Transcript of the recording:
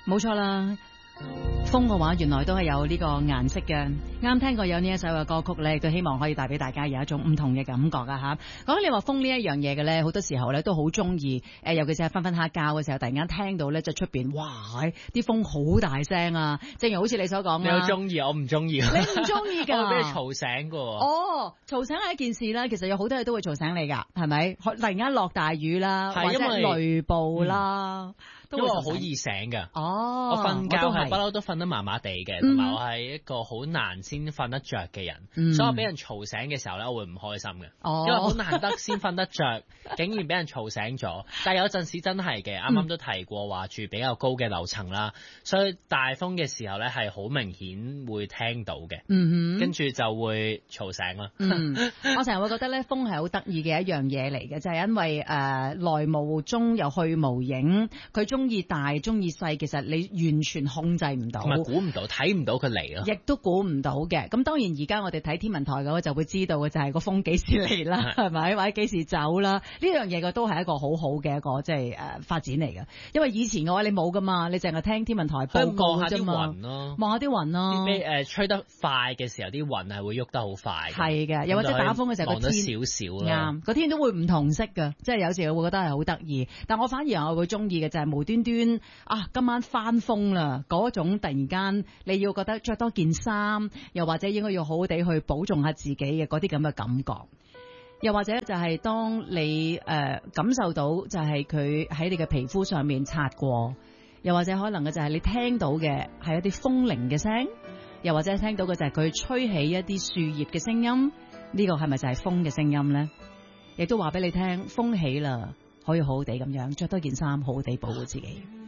冇錯啦。風嘅話原來都係有呢個顏色嘅，啱聽過有呢一首嘅歌曲咧，都希望可以帶俾大家有一種唔同嘅感覺啊吓。講起你話風呢一樣嘢嘅咧，好多時候咧都好中意尤其是係瞓下覺嘅時候，突然間聽到咧就出邊哇啲風好大聲啊，正如好似你所講你好中意，我唔中意。你唔中意㗎？ 我俾你嘈醒㗎。 哦，嘈醒係一件事啦，其實有好多嘢都會嘈醒你㗎，係咪？突然間落大雨啦，或者雷暴啦。 因為我好易醒㗎。 哦， 我瞓覺係不嬲都瞓得麻麻地嘅，同埋我係一個好難先瞓得着嘅人，所以我俾人嘈醒嘅時候咧，我會唔開心嘅，因為好難得先瞓得着，竟然俾人嘈醒咗。但係有陣時真係嘅，啱啱都提過話住比較高嘅樓層啦，所以大風嘅時候咧係好明顯會聽到嘅，跟住就會嘈醒啦。 我成日會覺得咧，風係好得意嘅一樣嘢嚟嘅，就係因為來無蹤又去無影，佢中意大中意細，其實你完全控制唔到， 同埋估唔到，睇唔到佢嚟咯， 亦都估唔到嘅。咁當然而家我哋睇天文台嘅話就會知道嘅就係個風幾時嚟啦，係咪？或者幾時走啦？呢樣嘢嘅都係一個好好嘅一個即係發展嚟嘅。因為以前嘅話你冇噶嘛，你淨係聽天文台報告望下啲啫嘛， 雲咯， 望下啲雲咯。 吹得快嘅時候，啲雲係會喐得好快。係嘅，又或者打風嘅時候， 望得少少啦。 啱，個天都會唔同色嘅，即係有時我會覺得係好得意。但我反而我會中意嘅就係無端端今晚翻風啦，嗰種突然間你要覺得着多件衫，又或者應該要好好地去保重下自己嘅嗰啲咁嘅感覺。又或者就係當你感受到就係佢喺你嘅皮膚上面擦過，又或者可能嘅就係你聽到嘅係一啲風鈴嘅聲，又或者聽到嘅就係佢吹起一啲樹葉嘅聲音，呢個係咪就係風嘅聲音呢？亦都話俾你聽，風起啦，可以好好地咁樣着多件衫，好好地保護自己。